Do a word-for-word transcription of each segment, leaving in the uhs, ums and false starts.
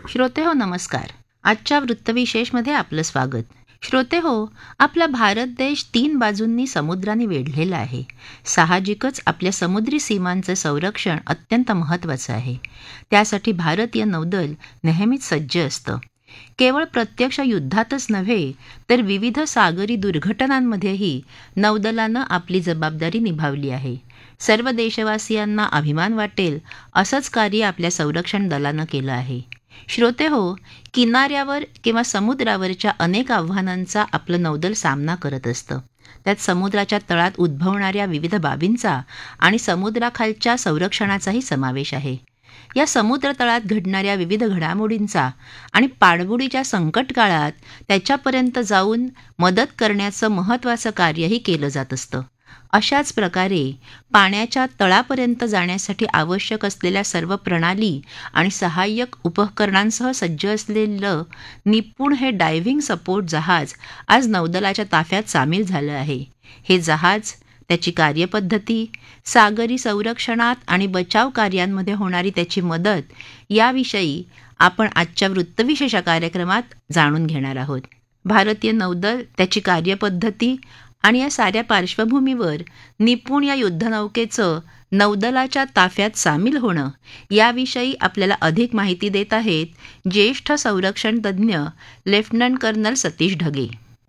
श्रोते हो नमस्कार. आजच्या वृत्तविशेषमध्ये आपलं स्वागत. श्रोते हो, आपला भारत देश तीन बाजूंनी समुद्राने वेढलेला आहे. साहजिकच आपल्या समुद्री सीमांचं संरक्षण अत्यंत महत्त्वाचं आहे. त्यासाठी भारतीय नौदल नेहमीच सज्ज असतं. केवळ प्रत्यक्ष युद्धातच नव्हे तर विविध सागरी दुर्घटनांमध्येही नौदलानं आपली जबाबदारी निभावली आहे. सर्व देशवासियांना अभिमान वाटेल असंच कार्य आपल्या संरक्षण दलानं केलं आहे. श्रोते हो, किनाऱ्यावर किंवा समुद्रावरच्या अनेक आव्हानांचा आपलं नौदल सामना करत असतं. त्यात समुद्राच्या तळात उद्भवणाऱ्या विविध बाबींचा आणि समुद्राखालच्या संरक्षणाचाही समावेश आहे. या समुद्र तळात घडणाऱ्या विविध घडामोडींचा आणि पाणबुडीच्या संकट काळात त्याच्यापर्यंत जाऊन मदत करण्याचं महत्त्वाचं कार्यही केलं जात असतं. अशाच प्रकारे पाण्याच्या तळापर्यंत जाण्यासाठी आवश्यक असलेल्या सर्व प्रणाली आणि सहाय्यक उपकरणांसह सज्ज असलेलं निपुण हे डायव्हिंग सपोर्ट जहाज आज नौदलाच्या ताफ्यात सामील झालं आहे. हे जहाज, त्याची कार्यपद्धती, सागरी संरक्षणात आणि बचाव कार्यांमध्ये होणारी त्याची मदत याविषयी आपण आजच्या वृत्तविशेष कार्यक्रमात जाणून घेणार आहोत. भारतीय नौदल, त्याची कार्यपद्धती आणि या साऱ्या पार्श्वभूमीवर निपुण या युद्धनौकेचं नौदलाच्या ताफ्यात सामील होणं याविषयी आपल्याला अधिक माहिती देत आहेत ज्येष्ठ संरक्षण तज्ज्ञ लेफ्टनंट कर्नल सतीश ढगे.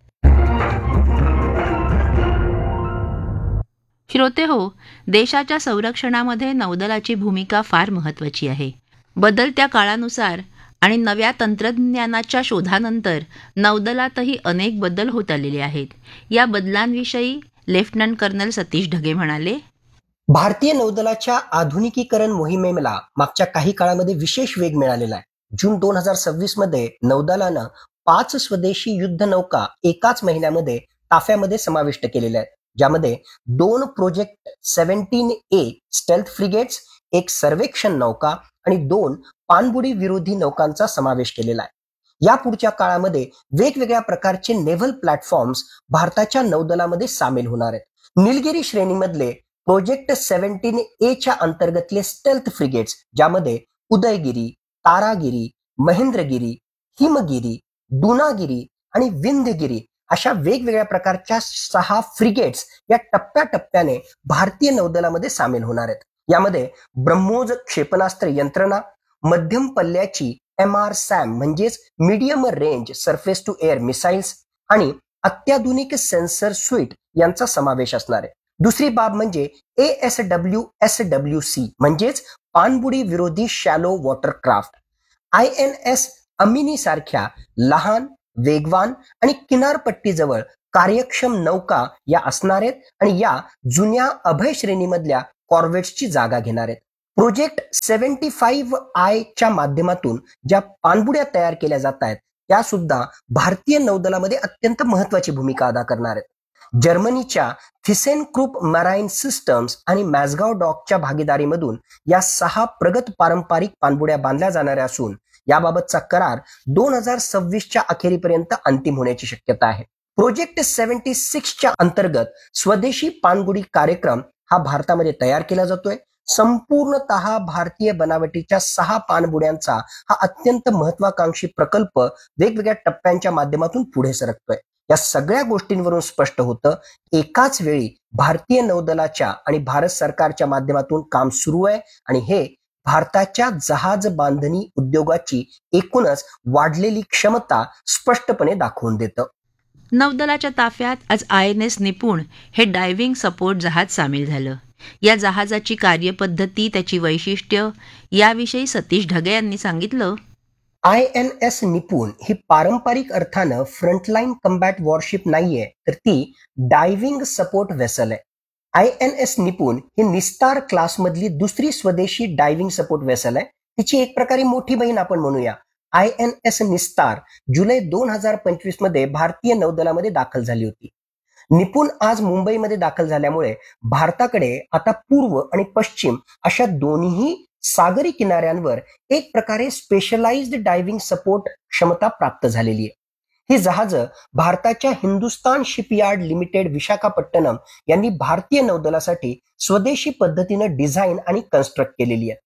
श्रोते हो, देशाच्या संरक्षणामध्ये नौदलाची भूमिका फार महत्त्वाची आहे. बदलत्या काळानुसार आणि नव्या तंत्रज्ञानाच्या शोधानंतर नौदलातही अनेक बदल होत आलेले आहेत. या बदलांविषयी लेफ्टनंट कर्नल सतीश ढगे म्हणाले, भारतीय नौदलाच्या आधुनिकीकरण मोहिमेला मागच्या काही काळामध्ये विशेष वेग मिळालेला आहे. जून दोन हजार सव्वीस मध्ये नौदलानं पाच स्वदेशी युद्धनौका एकाच महिन्यामध्ये ताफ्यामध्ये समाविष्ट केलेल्या आहेत, ज्यामध्ये दोन project seventeen a stealth frigates, एक सर्वेक्षण नौका आणि दोन पाणबुडी विरोधी नौकांचा समावेश केलेला आहे. या पुढच्या काळामध्ये वेगवेगळ्या प्रकारचे नेव्हल प्लॅटफॉर्म्स भारताच्या नौदलामध्ये सामील होणार आहेत. निलगिरी श्रेणीमधले प्रोजेक्ट सेव्हन्टीन ए च्या अंतर्गतले स्टेल्थ फ्रिगेट्स, ज्यामध्ये उदयगिरी, तारागिरी, महेंद्रगिरी, हिमगिरी, दुनागिरी आणि विंध्यगिरी अशा वेगवेगळ्या प्रकारच्या सहा फ्रिगेट्स या टप्प्याटप्प्याने भारतीय नौदलामध्ये सामील होणार आहेत. यामध्ये ब्रह्मोस क्षेपणास्त्र यंत्रणा, मध्यम पल्ल्याची एम आर सॅम म्हणजेच medium range surface to air missiles आणि अत्याधुनिक सेन्सर स्वीट यांचा समावेश असणार आहे. दुसरी बाब म्हणजे A S W S W C म्हणजेच पाणबुडी विरोधी shallow water craft. I N S Amini सारख्या लहान, वेगवान आणि किनारपट्टीजवळ कार्यक्षम नौका या असणार आहेत आणि या जुन्या अभय श्रेणीमधल्या कॉर्वेट्सची जागा घेणार आहेत. प्रोजेक्ट सेव्हन्टी फाईव्ह आय च्या माध्यमातून ज्या पाणबुड्या तयार केल्या जात आहेत त्या सुद्धा भारतीय नौदलामध्ये अत्यंत महत्वाची भूमिका अदा करणार आहेत. जर्मनीच्या थिसेनक्रूप मराईन सिस्टम्स आणि मॅसगाव डॉकच्या भागीदारीमधून या सहा प्रगत पारंपरिक पाणबुड्या बांधल्या जाणाऱ्या असून याबाबतचा करार दोन हजार सव्वीसच्या अखेरीपर्यंत अंतिम होण्याची शक्यता आहे. प्रोजेक्ट सेव्हन्टी सिक्सच्या अंतर्गत स्वदेशी पाणबुडी कार्यक्रम हा भारतामध्ये तयार केला जातोय. संपूर्णतः भारतीय बनावटीच्या सहा पाणबुड्यांचा हा अत्यंत महत्वाकांक्षी प्रकल्प वेगवेगळ्या टप्प्यांच्या माध्यमातून पुढे सरकतोय. या सगळ्या गोष्टींवरून स्पष्ट होतं, एकाच वेळी भारतीय नौदलाच्या आणि भारत सरकारच्या माध्यमातून काम सुरू आहे आणि हे भारताच्या जहाज बांधणी उद्योगाची एकूणच वाढलेली क्षमता स्पष्टपणे दाखवून देतं. नौदलाच्या ताफ्यात आज आय एन एस निपुण हे डायव्हिंग सपोर्ट जहाज सामील झालं. या जहाजाची कार्यपद्धती, त्याची वैशिष्ट्य याविषयी सतीश ढगे यांनी सांगितलं. आय एन एस निपुण ही पारंपरिक अर्थानं फ्रंटलाईन कम्बॅट वॉरशिप नाहीये, तर ती डायव्हिंग सपोर्ट वेसल आहे. आय एन एस निपुण ही निस्तार क्लासमधली दुसरी स्वदेशी डायव्हिंग सपोर्ट वेसल आहे. तिची एक प्रकारे मोठी बहीण आपण म्हणूया. आय एन एस निस्तार जुलै दोन हजार पंचवीस मध्ये भारतीय नौदलामध्ये दाखल झाली होती. निपुण आज मुंबईमध्ये दाखल झाल्यामुळे भारताकडे आता पूर्व आणि पश्चिम अशा दोन्ही सागरी किनाऱ्यांवर एक प्रकारे स्पेशलाइज्ड डायव्हिंग सपोर्ट क्षमता प्राप्त झालेली आहे. ही जहाजं भारताच्या हिंदुस्तान शिपयार्ड लिमिटेड विशाखापट्टणम यांनी भारतीय नौदलासाठी स्वदेशी पद्धतीनं डिझाईन आणि कन्स्ट्रक्ट केलेली आहेत.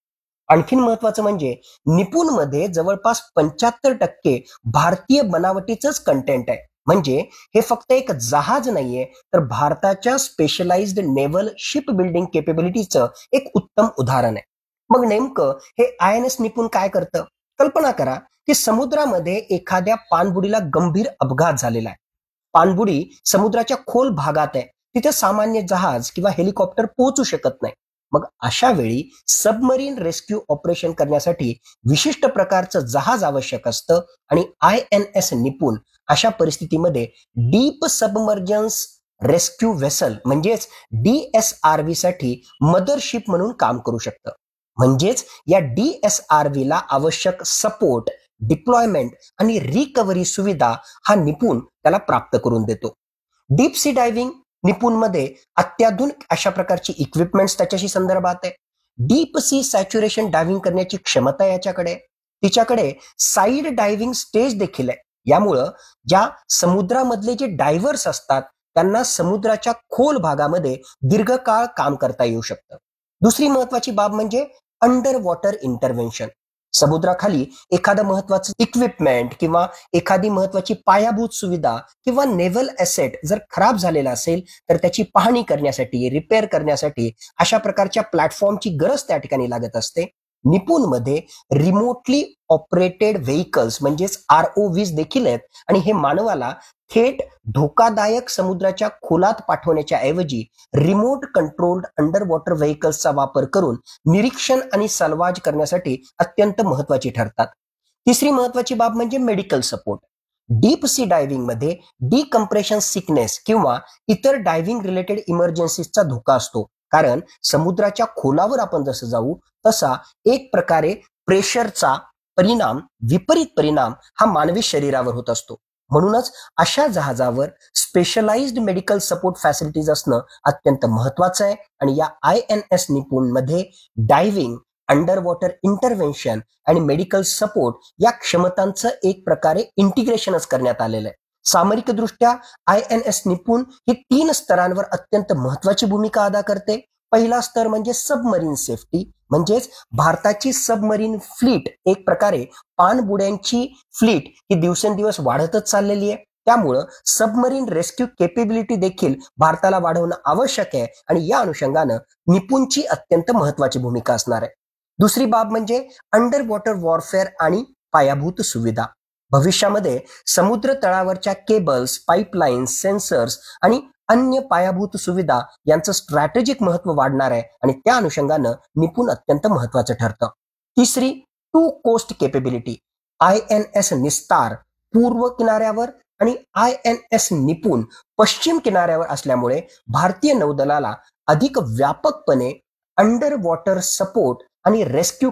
आणखीन महत्वाचं म्हणजे निपुणमध्ये जवळपास पंच्याहत्तर टक्के भारतीय बनावटीचंच कंटेंट आहे. म्हणजे हे फक्त एक जहाज नाहीये, तर भारताच्या स्पेशलाइज्ड नेव्हल शिप बिल्डिंग केपेबिलिटीचं एक उत्तम उदाहरण आहे. मग नेमकं हे आय एन एस निपुण काय करतं? कल्पना करा की समुद्रामध्ये एखाद्या पाणबुडीला गंभीर अपघात झालेला आहे. पाणबुडी समुद्राच्या खोल भागात आहे, तिथे सामान्य जहाज किंवा हेलिकॉप्टर पोहोचू शकत नाही. मग अशा वेळी सबमरीन रेस्क्यू ऑपरेशन करण्यासाठी विशिष्ट प्रकारचं जहाज आवश्यक असतं आणि आय एन एस निपुण अशा परिस्थितीमध्ये डीप सबमर्जन्स रेस्क्यू व्हेसल म्हणजेच डी एस आर व्ही साठी मदरशिप म्हणून काम करू शकतं. म्हणजेच या डी एस आर व्ही ला आवश्यक सपोर्ट, डिप्लॉयमेंट आणि रिकव्हरी सुविधा हा निपुण त्याला प्राप्त करून देतो. डीप सी डायव्हिंग निपुण मध्ये अत्याधुनिक अशा प्रकारची इक्विपमेंट्स त्याच्याशी संदर्भात आहे. डीप सी सॅच्युरेशन डायव्हिंग करण्याची क्षमता याच्याकडे आहे. तिच्याकडे साईड डायव्हिंग स्टेज देखील आहे. यामुळं ज्या समुद्रामधले जे डायव्हर्स असतात त्यांना समुद्राच्या खोल भागामध्ये दीर्घकाळ काम करता येऊ शकतं. दुसरी महत्वाची बाब म्हणजे अंडर वॉटर इंटरव्हेन्शन. समुद्राखाली एखादं महत्वाचं इक्विपमेंट किंवा एखादी महत्वाची पायाभूत सुविधा किंवा नेव्हल ॲसेट जर खराब झालेला असेल तर त्याची पाहणी करण्यासाठी, रिपेअर करण्यासाठी अशा प्रकारच्या प्लॅटफॉर्मची गरज त्या ठिकाणी लागत असते. निपुण मध्ये रिमोटली ऑपरेटेड व्हेइकल्स म्हणजेच आर ओ व्हीज देखील आहेत आणि हे मानवाला थेट धोकादायक समुद्राच्या खोलात पाठवण्याच्या ऐवजी रिमोट कंट्रोल्ड अंडर वॉटर व्हेइकल्सचा वापर करून निरीक्षण आणि सलवाज करण्यासाठी अत्यंत महत्वाची ठरतात. तिसरी महत्वाची बाब म्हणजे medical support. Deep sea diving मध्ये डिकम्प्रेशन सिकनेस किंवा इतर डायव्हिंग रिलेटेड इमर्जन्सीचा धोका असतो. कारण समुद्राच्या खोलावर आपण जसं जाऊ तसा एक प्रकारे प्रेशरचा परिणाम, विपरीत परिणाम हा मानवी शरीरावर होत असतो. म्हणूनच अशा जहाजावर स्पेशलाइज्ड मेडिकल सपोर्ट फॅसिलिटीज असणं अत्यंत महत्वाचं आहे आणि या आय एन एस निपुण मध्ये डायव्हिंग, अंडर वॉटर इंटरव्हेन्शन आणि मेडिकल सपोर्ट या क्षमतांचं एक प्रकारे इंटिग्रेशनच करण्यात आलेलं आहे. सामरिकदृष्ट्या आय एन एस निपुण ही तीन स्तरांवर अत्यंत महत्वाची भूमिका अदा करते. पहिला स्तर म्हणजे सबमरीन सेफ्टी, म्हणजेच भारताची सबमरीन फ्लीट एक प्रकारे पाणबुड्यांची फ्लीट ही दिवसेंदिवस वाढतच चाललेली आहे. त्यामुळं सबमरीन रेस्क्यू केपेबिलिटी देखील भारताला वाढवणं आवश्यक आहे आणि या अनुषंगानं निपुणची अत्यंत महत्वाची भूमिका असणार आहे. दुसरी बाब म्हणजे अंडर वॉटर वॉरफेअर आणि पायाभूत सुविधा. भविष्यामध्ये समुद्र तळावरच्या केबल्स, पाईपलाईन्स, सेन्सर्स आणि अन्य पायाभूत सुविधा यांचं स्ट्रॅटेजिक महत्व वाढणार आहे आणि त्या अनुषंगानं निपुण अत्यंत महत्वाचं ठरतं. तिसरी to coast capability. I N S निस्तार पूर्व किनाऱ्यावर आणि आय एन एस निपुण पश्चिम किनाऱ्यावर असल्यामुळे भारतीय नौदलाला अधिक व्यापकपणे अंडर वॉटर सपोर्ट आणि रेस्क्यू